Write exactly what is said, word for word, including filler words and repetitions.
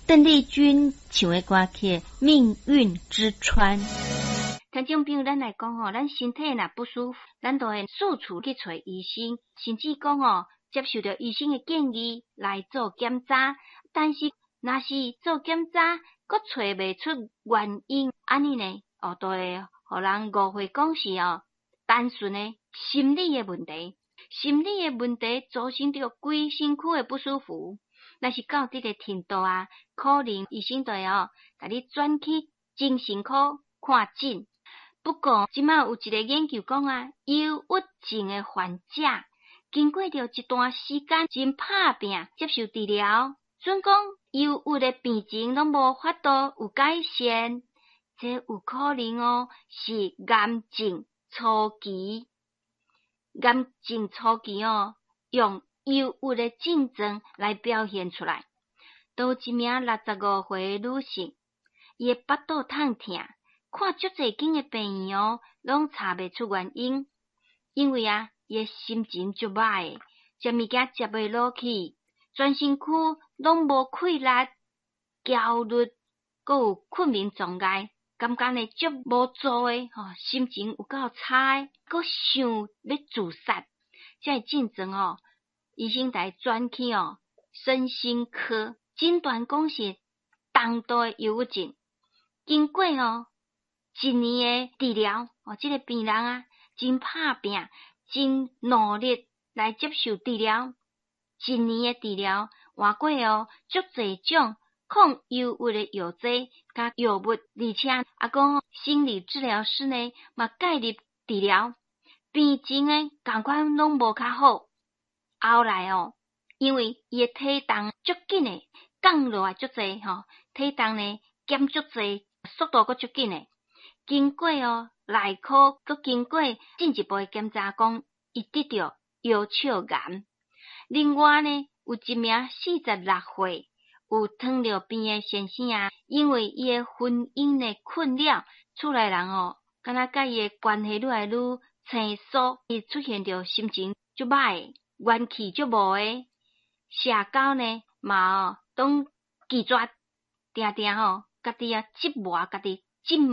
邓丽君唱的歌曲《命运之川》。听众朋友，咱来讲吼，咱身体若不舒服，咱都会四处去找医生，甚至讲吼，接受到医生的建议来做检查。但是，若是做检查，佮找袂出原因，安尼呢，哦，都会互人误会讲是哦，单纯的心理的问题。心理的问题造成着规身躯的不舒服。若是到这个程度啊，可能医生就要甲你转去精神科看诊。不过，即马有一个研究讲啊，忧郁症的患者经过着一段时间真拍拼接受治疗，准讲忧郁的病情拢无法度有改善，这有可能哦是癌症初期。癌症初期哦，用忧郁的症状来表现出来。都一名六十五岁的女性，伊的巴肚痛痛，看足侪间的病院哦，拢查袂出原因。因为啊，伊的心情足歹的，食物件食袂落去，全身躯拢无气力，焦虑，佮有困眠障碍，感觉呢足无助的吼、哦，心情有够差，佮想要自杀。这症状哦，医生来转去哦身心科。诊断讲是重度的忧郁症，经过哦一年的治疗，哦，这个病人啊，真拍拼，真努力来接受治疗。一年的治疗，换过哦足侪种抗忧郁的药剂甲药物，而且啊讲心理治疗师呢，嘛介入治疗，病情呢感觉拢无较好。后来哦，因为伊的体重足紧的。降落来足济吼，体重呢减足济，速度阁足紧诶。经过哦内科，阁经过进一步诶检查，讲伊得着腰鞘癌。另外呢，有一名四十六岁有糖尿病诶先生啊，因为伊诶婚姻诶困扰，厝内人哦，敢若甲伊诶关系愈来愈生疏，伊出现着心情足歹，元气足无诶，社交呢嘛哦。拢拒绝，定定吼，家己啊折磨家己，浸